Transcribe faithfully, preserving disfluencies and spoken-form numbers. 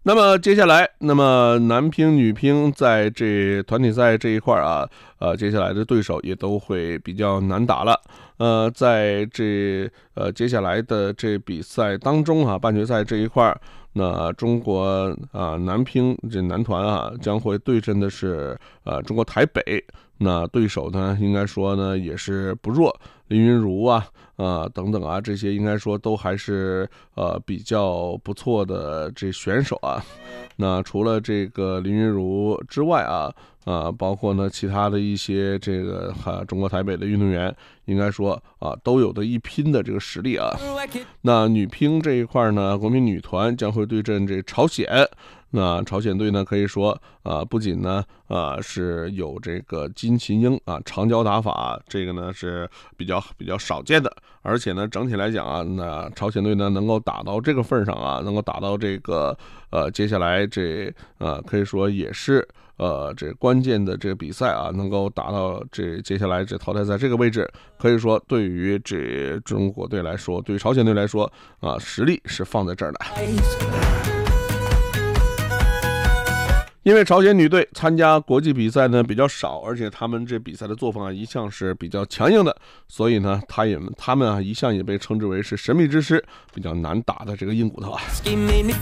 那么接下来，那么男乒、女乒在这团体赛这一块啊，呃，接下来的对手也都会比较难打了。呃，在这呃接下来的这比赛当中啊，半决赛这一块，那中国啊、呃、男乒这男团啊将会对阵的是呃中国台北。那对手呢，应该说呢也是不弱，林昀儒啊，啊、呃、等等啊，这些应该说都还是呃比较不错的这选手啊。那除了这个林昀儒之外啊，啊、呃，包括呢其他的一些这个哈、啊、中国台北的运动员，应该说啊都有的一拼的这个实力啊。那女乒这一块呢，国民女团将会对阵这朝鲜。那朝鲜队呢，可以说啊，不仅呢啊是有这个金琴英啊长脚打法，这个呢是比较比较少见的，而且呢整体来讲啊，那朝鲜队呢能够打到这个份上啊，能够打到这个呃接下来这呃可以说也是呃这关键的这个比赛啊，能够打到这接下来这淘汰赛这个位置，可以说对于这中国队来说，对于朝鲜队来说啊，实力是放在这儿的。因为朝鲜女队参加国际比赛呢比较少，而且他们这比赛的作风啊一向是比较强硬的，所以呢，他也他们啊一向也被称之为是神秘之师，比较难打的这个硬骨头啊。